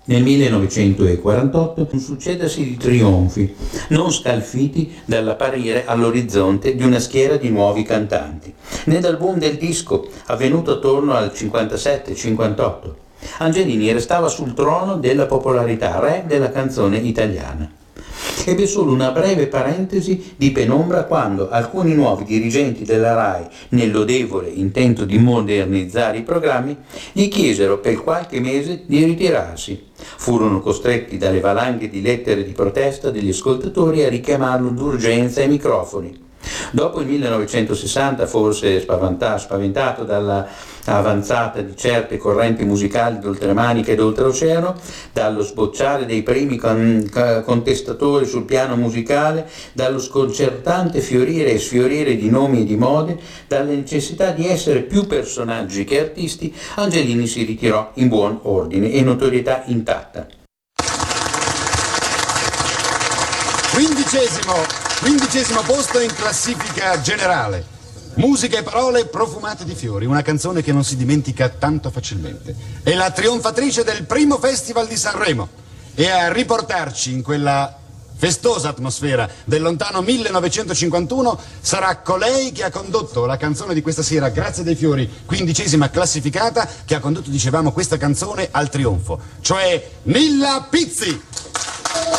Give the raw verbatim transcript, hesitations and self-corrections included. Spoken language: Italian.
Nel millenovecentoquarantotto un succedersi di trionfi, non scalfiti dall'apparire all'orizzonte di una schiera di nuovi cantanti, né dal boom del disco avvenuto attorno al cinquantasette cinquantotto. Angelini restava sul trono della popolarità, re della canzone italiana. Ebbe solo una breve parentesi di penombra quando alcuni nuovi dirigenti della RAI, nel lodevole intento di modernizzare i programmi, gli chiesero per qualche mese di ritirarsi. Furono costretti dalle valanghe di lettere di protesta degli ascoltatori a richiamarlo d'urgenza ai microfoni. Dopo il millenovecentosessanta, forse spaventato dalla avanzata di certe correnti musicali d'oltremanica ed oltreoceano, dallo sbocciare dei primi con, contestatori sul piano musicale, dallo sconcertante fiorire e sfiorire di nomi e di mode, dalla necessità di essere più personaggi che artisti, Angelini si ritirò in buon ordine e notorietà intatta. Quindicesimo, quindicesimo posto in classifica generale. Musica e parole profumate di fiori, una canzone che non si dimentica tanto facilmente. È la trionfatrice del primo Festival di Sanremo e a riportarci in quella festosa atmosfera del lontano millenovecentocinquantuno sarà colei che ha condotto la canzone di questa sera, Grazie dei fiori, quindicesima classificata, che ha condotto, dicevamo, questa canzone al trionfo, cioè Nilla Pizzi.